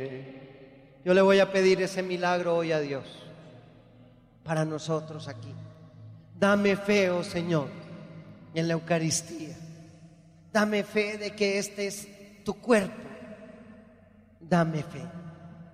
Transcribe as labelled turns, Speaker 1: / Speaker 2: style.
Speaker 1: Yo le voy a pedir ese milagro hoy a Dios para nosotros aquí. Dame fe, oh Señor, en la Eucaristía. Dame fe de que este es tu cuerpo. Dame fe.